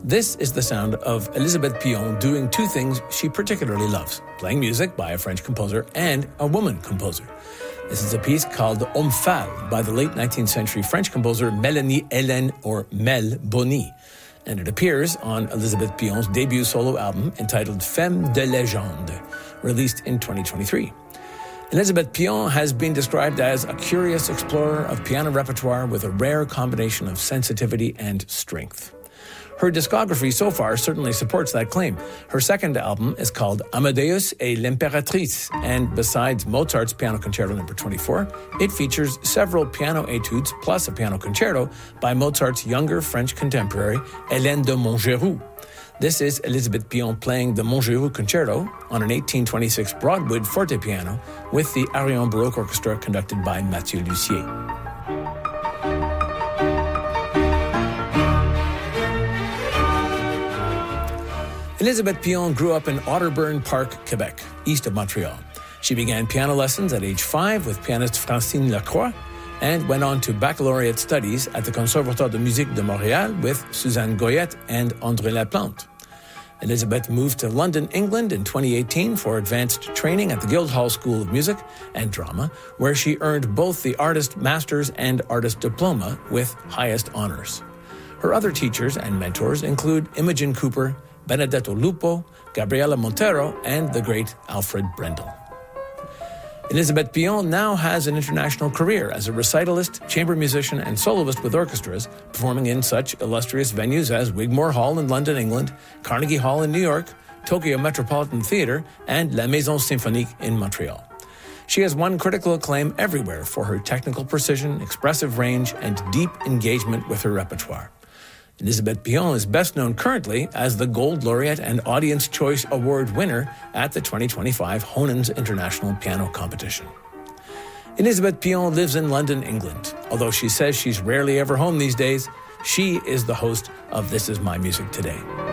This is the sound of Elisabeth Pillon doing two things she particularly loves: playing music by a French composer and a woman composer. This is a piece called Omphale by the late 19th century French composer Mélanie Hélène or Mel Boni, and it appears on Elisabeth Pillon's debut solo album entitled Femme de Légende, released in 2023. Elisabeth Pillon has been described as a curious explorer of piano repertoire with a rare combination of sensitivity and strength. Her discography so far certainly supports that claim. Her second album is called Amadeus et l'Impératrice, and besides Mozart's Piano Concerto No. 24, it features several piano etudes plus a piano concerto by Mozart's younger French contemporary, Hélène de Montgeroux. This is Elisabeth Pillon playing the Montgeroux Concerto on an 1826 Broadwood forte piano with the Arion Baroque Orchestra conducted by Mathieu Lussier. Elisabeth Pillon grew up in Otterburn Park, Quebec, east of Montreal. She began piano lessons at age 5 with pianist Francine Lacroix and went on to baccalaureate studies at the Conservatoire de Musique de Montréal with Suzanne Goyette and André Laplante. Elisabeth moved to London, England in 2018 for advanced training at the Guildhall School of Music and Drama, where she earned both the Artist Masters and Artist Diploma with highest honors. Her other teachers and mentors include Imogen Cooper, Benedetto Lupo, Gabriela Montero, and the great Alfred Brendel. Elisabeth Pillon now has an international career as a recitalist, chamber musician, and soloist with orchestras, performing in such illustrious venues as Wigmore Hall in London, England, Carnegie Hall in New York, Tokyo Metropolitan Theatre, and La Maison Symphonique in Montreal. She has won critical acclaim everywhere for her technical precision, expressive range, and deep engagement with her repertoire. Elisabeth Pillon is best known currently as the Gold Laureate and Audience Choice Award winner at the 2025 Honans International Piano Competition. Elisabeth Pillon lives in London, England. Although she says she's rarely ever home these days, she is the host of This Is My Music Today.